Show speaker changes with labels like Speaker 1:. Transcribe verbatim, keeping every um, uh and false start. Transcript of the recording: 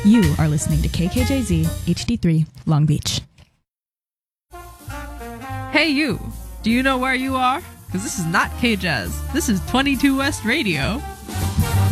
Speaker 1: You are listening to K K J Z H D three Long Beach.
Speaker 2: Hey you, do you know where you are? Because this is not K-Jazz. This is twenty-two West Radio.